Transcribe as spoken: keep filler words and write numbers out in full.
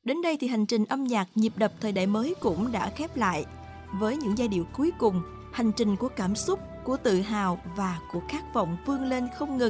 Đến đây thì hành trình âm nhạc nhịp đập thời đại mới cũng đã khép lại. Với những giai điệu cuối cùng, hành trình của cảm xúc, của tự hào và của khát vọng vươn lên không ngừng